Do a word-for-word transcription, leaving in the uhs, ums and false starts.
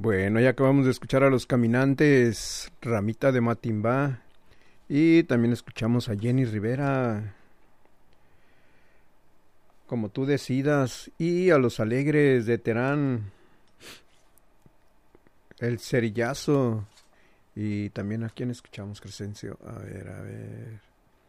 Bueno, ya acabamos de escuchar a Los Caminantes, Ramita de Matimbá, y también escuchamos a Jenny Rivera, Como tú decidas, y a Los Alegres de Terán, El Cerillazo, y también a quién escuchamos, Crescencio. A ver, a ver.